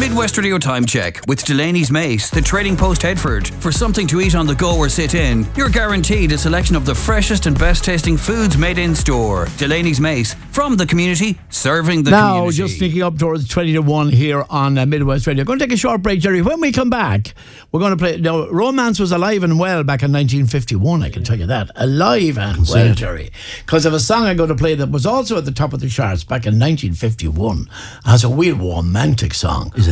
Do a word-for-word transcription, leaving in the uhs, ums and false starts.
Midwest Radio Time Check with Delaney's Mace, the Trading Post Headford. For something to eat on the go or sit in, you're guaranteed a selection of the freshest and best tasting foods made in store. Delaney's Mace, from the community, serving the now, community. Now, just sneaking up towards twenty to one here on uh, Midwest Radio. Going to take a short break, Jerry. When we come back, we're going to play. Now, Romance was alive and well back in nineteen fifty-one, I can tell you that. Alive and well, Jerry. Because of a song I'm going to play that was also at the top of the charts back in nineteen fifty-one as a real romantic song.